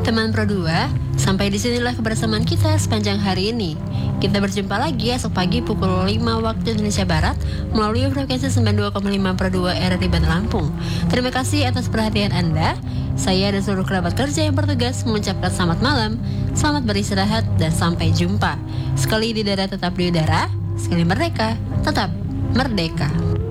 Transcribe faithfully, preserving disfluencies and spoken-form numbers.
Teman Pro dua, sampai disinilah kebersamaan kita sepanjang hari ini. Kita berjumpa lagi esok pagi pukul lima waktu Indonesia Barat melalui frekuensi sembilan puluh dua koma lima per dua R R I Bandar Lampung. Terima kasih atas perhatian Anda. Saya dan seluruh kerabat kerja yang bertugas mengucapkan selamat malam, selamat beristirahat, dan sampai jumpa. Sekali di udara tetap di udara, sekali merdeka tetap merdeka.